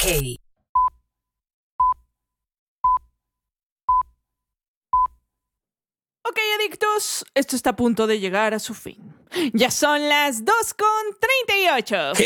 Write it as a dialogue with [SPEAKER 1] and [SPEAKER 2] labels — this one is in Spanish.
[SPEAKER 1] Heavy.
[SPEAKER 2] Ok, adictos, esto está a punto de llegar a su fin. Ya son las 2:38.